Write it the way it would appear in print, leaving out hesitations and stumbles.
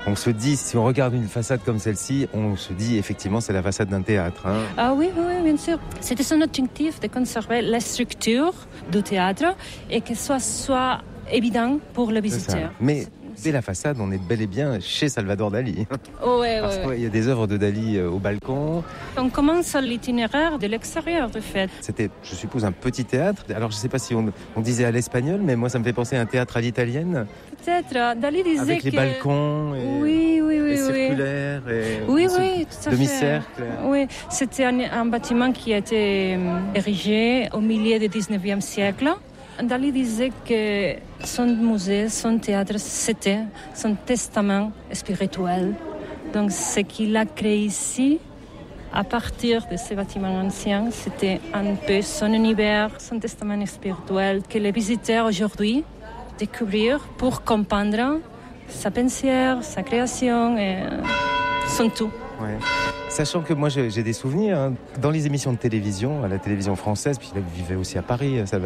On se dit, si on regarde une façade comme celle-ci, on se dit effectivement c'est la façade d'un théâtre. Hein. Ah oui, bien sûr. C'était son objectif de conserver la structure du théâtre et que ce soit évident pour le visiteur. Mais dès la façade, on est bel et bien chez Salvador Dali. Parce qu'il y a des œuvres de Dali au balcon. On commence l'itinéraire de l'extérieur, de fait. C'était, je suppose, un petit théâtre. Alors, je ne sais pas si on disait à l'espagnol, mais moi, ça me fait penser à un théâtre à l'italienne. Peut-être. Dali disait avec les balcons et circulaires et tout à demi-cercle. Oui, c'était un bâtiment qui a été érigé au milieu du 19e siècle. Dali disait que son musée, son théâtre, c'était son testament spirituel. Donc, ce qu'il a créé ici, à partir de ces bâtiments anciens, c'était un peu son univers, son testament spirituel que les visiteurs aujourd'hui découvrir pour comprendre sa pensée, sa création et son tout. Ouais. Sachant que moi j'ai des souvenirs dans les émissions de télévision, à la télévision française, puis il vivait aussi à Paris,